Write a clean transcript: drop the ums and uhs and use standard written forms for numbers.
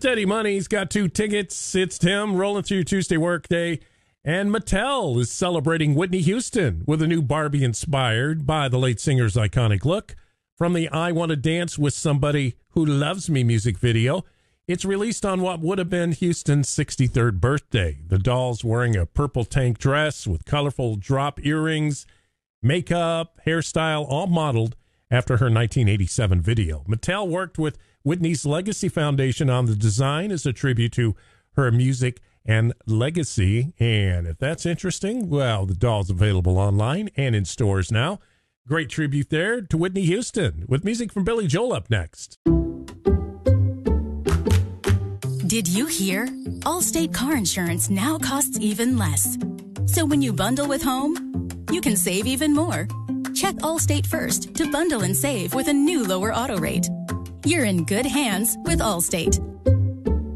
Teddy Money's got 2 tickets. It's Tim rolling through your Tuesday workday. And Mattel is celebrating Whitney Houston with a new Barbie inspired by the late singer's iconic look. From the I Want to Dance with Somebody Who Loves Me music video, it's released on what would have been Houston's 63rd birthday. The doll's wearing a purple tank dress with colorful drop earrings, makeup, hairstyle, all modeled after her 1987 video. Mattel worked with Whitney's Legacy Foundation on the design as a tribute to her music and legacy. And if that's interesting, well, the doll's available online and in stores now. Great tribute there to Whitney Houston, with music from Billy Joel up next. Did you hear? Allstate car insurance now costs even less. So when you bundle with home, you can save even more. Check Allstate first to bundle and save with a new lower auto rate. You're in good hands with Allstate.